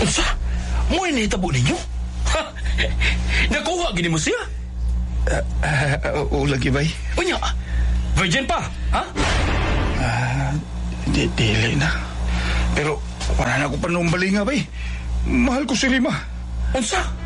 Unsa? Mo ini hitabo ninyo? Ha? Nakuha gini mo siya? O lagi bay? Unya, virgin pa, ha? Dili na. Pero wala na ako panumbali nga bay. Mahal ko si Lima. Unsa?